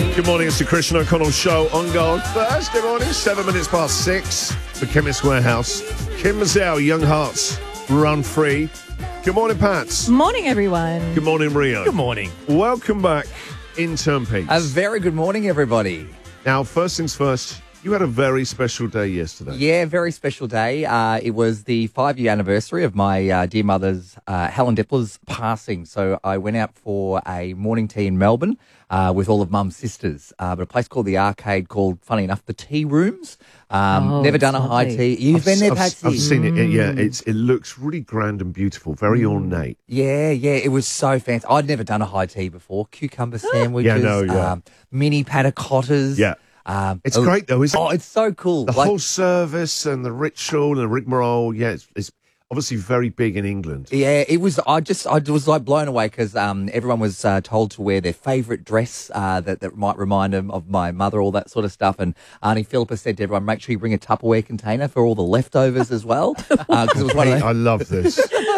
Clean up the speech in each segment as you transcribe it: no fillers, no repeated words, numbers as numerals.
Good morning, it's the Christian O'Connell Show on Gold. Thursday morning, 7 minutes past 6. The Chemist Warehouse. Kim Mazel, Young Hearts, Run Free. Good morning, Pats. Morning, everyone. Good morning, Rio. Good morning. Welcome back, Intern Pete. A very good morning, everybody. Now, first things first, you had a very special day yesterday. Yeah, very special day. It was the 5-year anniversary of my dear mother's, Helen Depler's passing. So I went out for a morning tea in Melbourne with all of Mum's sisters, at a place called the Arcade called, funny enough, the Tea Rooms. Never done a high tea. You've been there, Patsy? I've seen it. Yeah, it looks really grand and beautiful, very ornate. Yeah, it was so fancy. I'd never done a high tea before. Cucumber sandwiches, mini panna cottas. Yeah. It's great, though, isn't it? Oh, it's so cool. The whole service and the ritual and the rigmarole, it's obviously very big in England. Yeah, it was. I was like blown away because everyone was told to wear their favourite dress that might remind them of my mother, all that sort of stuff. And Auntie Philippa said to everyone, make sure you bring a Tupperware container for all the leftovers as well. Because it was one of those. I love this.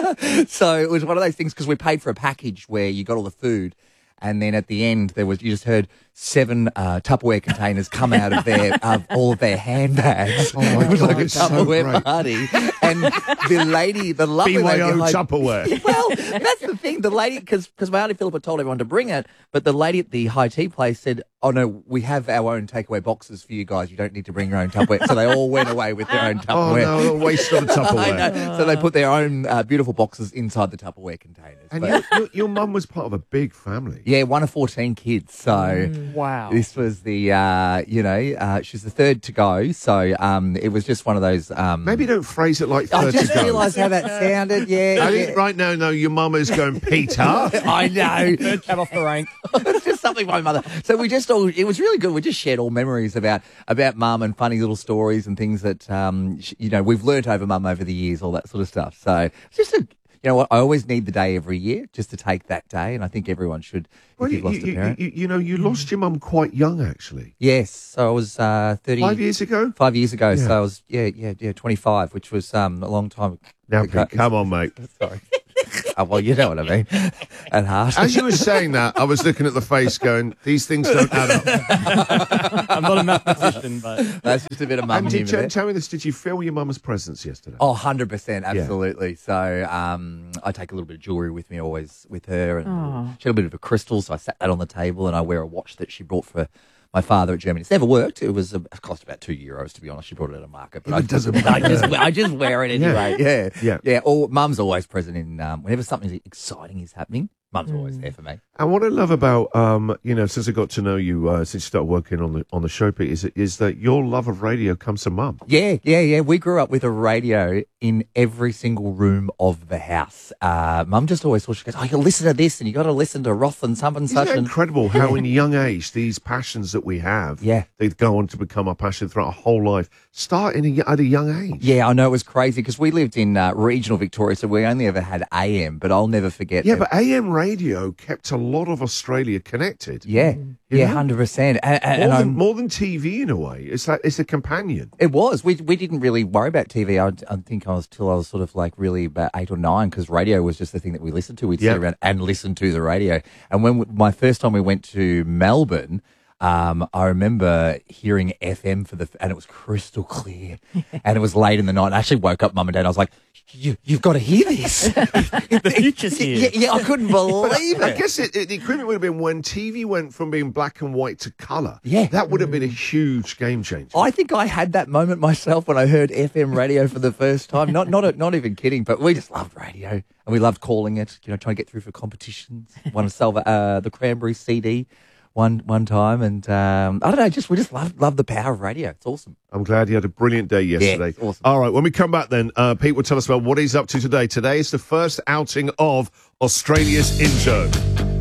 So it was one of those things because we paid for a package where you got all the food. And then at the end, you just heard 7 Tupperware containers come out of all of their handbags. Oh my it was God, like a it's so Tupperware great. party. And the lovely lady, BYO Tupperware. well, that's the thing. The lady, because my auntie Philippa told everyone to bring it, but the lady at the high tea place said, "Oh no, we have our own takeaway boxes for you guys. You don't need to bring your own Tupperware." So they all went away with their own Tupperware. Oh no, a waste of the Tupperware. I know. So they put their own beautiful boxes inside the Tupperware containers. And But- your mum was part of a big family. yeah, one of 14 kids. So Wow. this was the, she's the third to go. So it was just one of those. Maybe don't phrase it like 30 I just goes. realised how that sounded. Yeah. I think right now, no, your mum is going, Peter. I know. Third cab off the rank. It's just something my mother. So we just it was really good. We just shared all memories about mum and funny little stories and things that, we've learnt over mum over the years, all that sort of stuff. So it's just you know what? I always need the day every year just to take that day, and I think everyone should. Well, if you've lost a parent. you lost your mum quite young, actually. Yes, so I was 30. 5 years ago? 5 years ago, Yeah. so I was 25, which was a long time. Now, ago. Pete, come on, mate. Sorry. Oh, well, you know what I mean. At heart. As you were saying that, I was looking at the face going, these things don't add up. I'm not a mathematician, but That's just a bit of mum And humour there. tell me this, did you feel your mum's presence yesterday? Oh, 100%, absolutely. So I take a little bit of jewellery with me always with her. And she had a bit of a crystal, so I sat that on the table and I wear a watch that she brought for my father at Germany. It's never worked. It was it cost about €2, to be honest. She brought it at a market. But It doesn't I just wear it anyway. Yeah. Yeah. Or mum's always present in whenever something exciting is happening. Mum's always there for me. And what I love about, since I got to know you, since you started working on the show, Pete, is that your love of radio comes from mum. Yeah. We grew up with a radio in every single room of the house. Mum just always thought, she goes, "Oh, you listen to this and you got to listen to Roth and some and Isn't such." that And incredible how in young age, these passions that we have, Yeah. they go on to become our passion throughout our whole life, start at a young age. yeah, I know, it was crazy because we lived in regional Victoria, so we only ever had AM, but I'll never forget. Yeah, but AM radio kept a lot of Australia connected. Yeah, You know? 100%. And More than TV in a way. It's a companion. it was. We didn't really worry about TV. I think I was sort of like really about 8 or 9 because radio was just the thing that we listened to. We'd sit around and listen to the radio. And when my first time we went to Melbourne, I remember hearing FM and it was crystal clear, and it was late in the night. I actually woke up Mum and Dad. I was like, "You've got to hear this." the future's here. Yeah, I couldn't believe I it. guess the equivalent would have been when TV went from being black and white to colour. Yeah. That would have been a huge game changer. I think I had that moment myself when I heard FM radio for the first time. Not even kidding, but we just loved radio and we loved calling it. Trying to get through for competitions. Won the Cranberry CD one time, and I don't know. We just love the power of radio. It's awesome. I'm glad you had a brilliant day yesterday. Yeah, awesome. All right, when we come back then, Pete will tell us about what he's up to today. Today is the first outing of Australia's intern.